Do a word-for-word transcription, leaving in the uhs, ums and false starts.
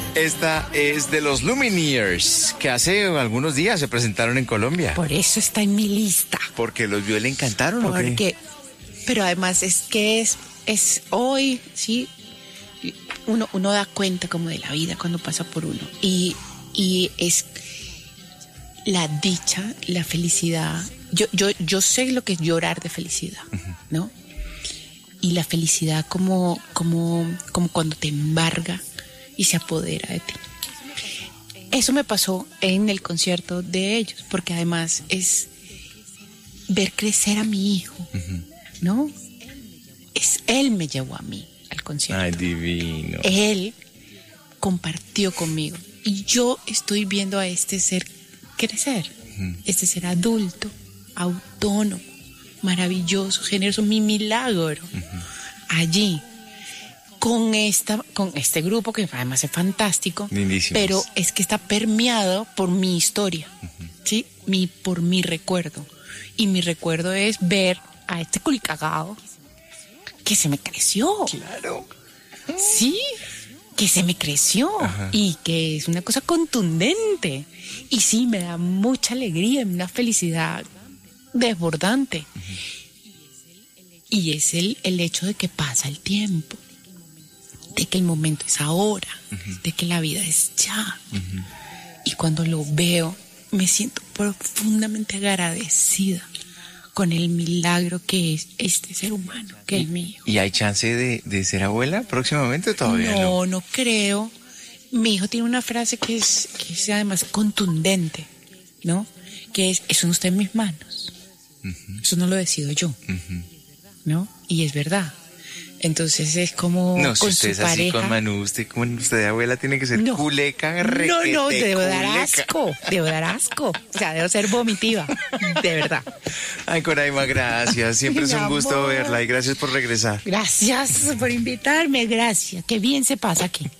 Esta es de los Lumineers, que hace algunos días se presentaron en Colombia. Por eso está en mi lista. Porque los vio y le encantaron, ¿o qué? Porque, pero además es que es, es hoy, sí, uno, uno da cuenta como de la vida cuando pasa por uno. Y, y es la dicha, la felicidad. Yo, yo, yo sé lo que es llorar de felicidad, uh-huh. ¿no? Y la felicidad como, como, como cuando te embarga y se apodera de ti. Eso me pasó en el concierto de ellos, porque además es ver crecer a mi hijo, uh-huh. ¿no? Es él me llevó a mí al concierto. Ay, divino. Él compartió conmigo y yo estoy viendo a este ser crecer, uh-huh. este ser adulto, autónomo, maravilloso, generoso, mi milagro, uh-huh. allí. Con esta, con este grupo que además es fantástico, lindísimos. Pero es que está permeado por mi historia, uh-huh. ¿sí? Mi, por mi recuerdo. Y mi recuerdo es ver a este culicagado que se me creció. Claro. Sí, que se me creció. Uh-huh. Y que es una cosa contundente. Y sí, me da mucha alegría, una felicidad desbordante. Uh-huh. Y es el, el hecho de que pasa el tiempo. De que el momento es ahora, uh-huh. de que la vida es ya. Uh-huh. Y cuando lo veo, me siento profundamente agradecida con el milagro que es este ser humano, que ¿Y, es mi hijo. ¿Y hay chance de, de ser abuela próximamente o todavía no? No, no creo. Mi hijo tiene una frase que es, que es además contundente, ¿no? Que es, eso no está en mis manos. Uh-huh. Eso no lo decido yo, uh-huh. ¿no? Y es verdad. Entonces es como no, si con usted su es así pareja. Con Manu, usted, como usted abuela tiene que ser no, culeca, requete, No, no, debo dar culeca. asco, debo dar asco. O sea, debo ser vomitiva, de verdad. Ay, Coraima, gracias. Siempre es un gusto amor. verla y gracias por regresar. Gracias por invitarme, gracias. Qué bien se pasa aquí.